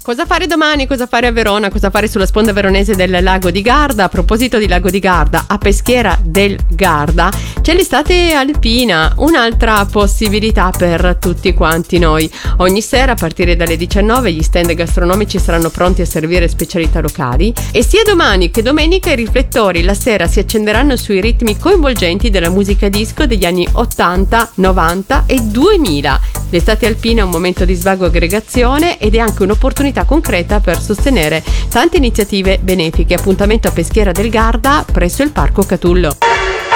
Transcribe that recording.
Cosa fare domani? Cosa fare a Verona? Cosa fare sulla sponda veronese del lago di Garda? A proposito di lago di Garda, a Peschiera del Garda c'è l'estate alpina, un'altra possibilità per tutti quanti noi. Ogni sera a partire dalle 19 gli stand gastronomici saranno pronti a servire specialità locali e sia domani che domenica i riflettori la sera si accenderanno sui ritmi coinvolgenti della musica disco degli anni 80, 90 e 2000. L'estate alpina è un momento di svago e aggregazione ed è anche un'opportunità concreta per sostenere tante iniziative benefiche. Appuntamento a Peschiera del Garda presso il Parco Catullo.